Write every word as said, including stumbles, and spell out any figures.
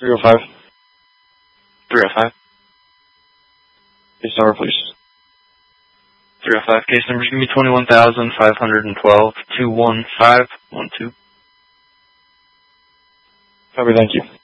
three oh five. three oh five. Case number, please. three oh five. Case number, give me twenty-one thousand five hundred twelve, two one five one two. Copy, thank you.